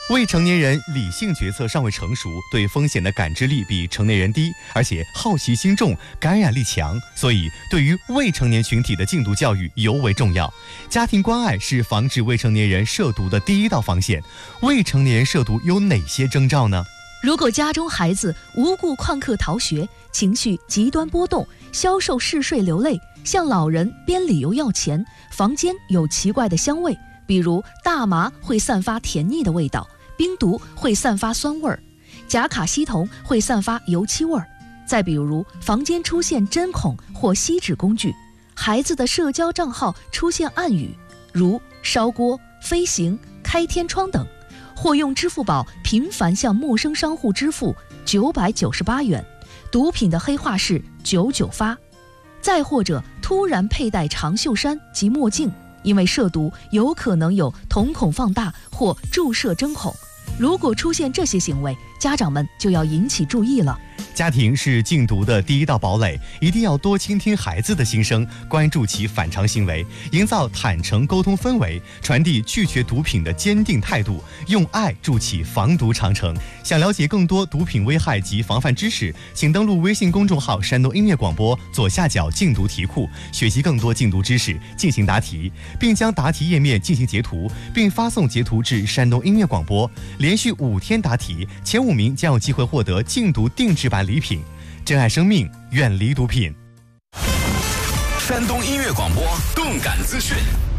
未成年人理性决策尚未成熟，对风险的感知力比成年人低，而且好奇心重，感染力强，所以对于未成年群体的禁毒教育尤为重要。家庭关爱是防止未成年人涉毒的第一道防线。未成年人涉毒有哪些征兆呢？ 如果家中孩子无故旷课逃学，情绪极端波动，消瘦嗜睡流泪，向老人编理由要钱，房间有奇怪的香味，比如大麻会散发甜腻的味道，冰毒会散发酸味儿，甲卡西酮会散发油漆味儿。再比如房间出现针孔或锡纸工具，孩子的社交账号出现暗语，如烧锅、飞行、开天窗等，或用支付宝频繁向陌生商户支付998元，毒品的黑话是99发。再或者突然佩戴长袖衫及墨镜，因为涉毒有可能有瞳孔放大或注射针孔。如果出现这些行为，家长们就要引起注意了。 家庭是禁毒的第一道堡垒，一定要多倾听孩子的心声，关注其反常行为，营造坦诚沟通氛围，传递拒绝毒品的坚定态度，用爱筑起防毒长城。想了解更多毒品危害及防范知识，请登录微信公众号山东音乐广播左下角禁毒题库，学习更多禁毒知识，进行答题，并将答题页面进行截图，并发送截图至山东音乐广播。连续5天答题，前5名将有机会获得禁毒定制版礼品。珍爱生命，远离毒品。 山东音乐广播动感资讯。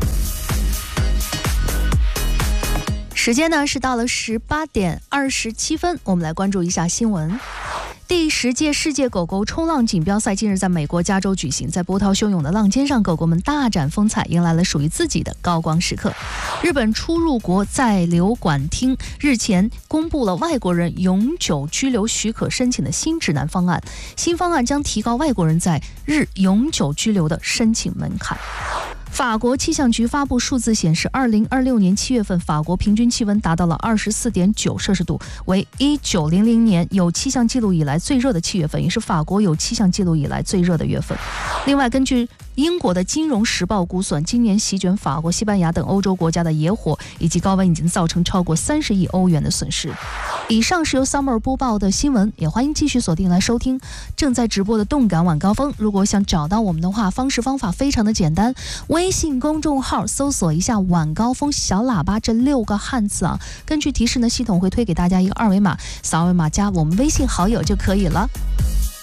时间呢是到了18点27分，我们来关注一下新闻。第10届世界狗狗冲浪锦标赛近日在美国加州举行，在波涛汹涌的浪尖上，狗狗们大展风采，迎来了属于自己的高光时刻。日本出入国在留管厅日前公布了外国人永久居留许可申请的新指南方案，新方案将提高外国人在日永久居留的申请门槛。法国气象局发布数字显示，2026年7月份，法国平均气温达到了24.9摄氏度，为1900年有气象记录以来最热的7月份，也是法国有气象记录以来最热的月份。另外，根据英国的《金融时报》估算，今年席卷法国、西班牙等欧洲国家的野火以及高温已经造成超过30亿欧元的损失。以上是由 Summer 播报的新闻，也欢迎继续锁定来收听正在直播的动感晚高峰。如果想找到我们的话，方法非常的简单，微信公众号搜索一下晚高峰小喇叭这6个汉字啊，根据提示呢，系统会推给大家一个2维码，扫2维码加我们微信好友就可以了。